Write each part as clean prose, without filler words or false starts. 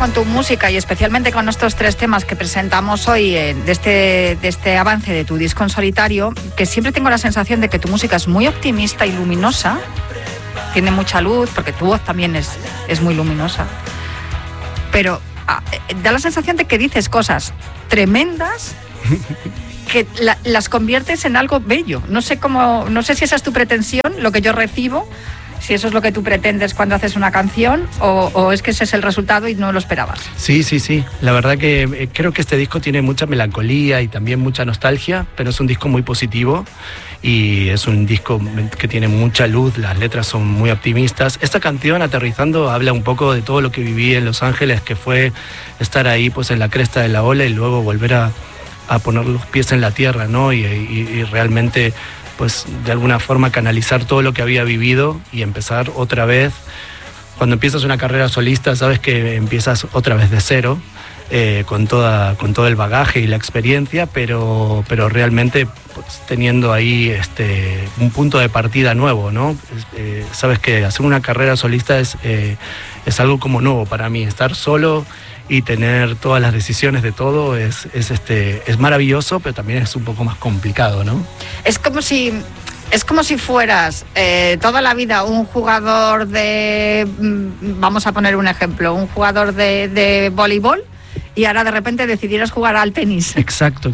con tu música y especialmente con estos 3 temas que presentamos hoy de este avance de tu disco en solitario, que siempre tengo la sensación de que tu música es muy optimista y luminosa, tiene mucha luz, porque tu voz también es muy luminosa, pero da la sensación de que dices cosas tremendas que las conviertes en algo bello. No sé si esa es tu pretensión, lo que yo recibo, si eso es lo que tú pretendes cuando haces una canción, o es que ese es el resultado y no lo esperabas. Sí. La verdad que creo que este disco tiene mucha melancolía y también mucha nostalgia, pero es un disco muy positivo y es un disco que tiene mucha luz, las letras son muy optimistas. Esta canción, Aterrizando, habla un poco de todo lo que viví en Los Ángeles, que fue estar ahí pues en la cresta de la ola y luego volver a poner los pies en la tierra, ¿no? Y realmente pues de alguna forma canalizar todo lo que había vivido y empezar otra vez. Cuando empiezas una carrera solista, sabes que empiezas otra vez de cero, con todo el bagaje y la experiencia, pero realmente pues, teniendo ahí un punto de partida nuevo, ¿no? Sabes que hacer una carrera solista es algo como nuevo para mí. Estar solo y tener todas las decisiones de todo es maravilloso, pero también es un poco más complicado, ¿no? Es como si fueras toda la vida un jugador vamos a poner un ejemplo, un jugador de voleibol, y ahora de repente decidieras jugar al tenis. Exacto.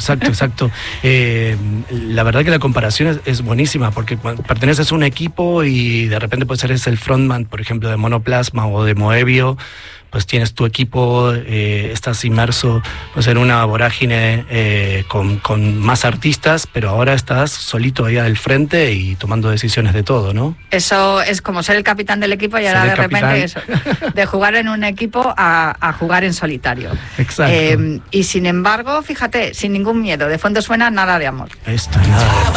La verdad que la comparación es buenísima, porque cuando perteneces a un equipo y de repente pues eres el frontman, por ejemplo, de Monoplasma o de Moebio, pues tienes tu equipo, estás inmerso pues en una vorágine con más artistas, pero ahora estás solito ahí al frente y tomando decisiones de todo, ¿no? Eso es como ser el capitán del equipo y ahora de repente eso, de jugar en un equipo a jugar en solitario. Exacto. Y sin embargo, fíjate, sin ningún miedo, de fondo suena Nada de Amor. Esto, nada de amor.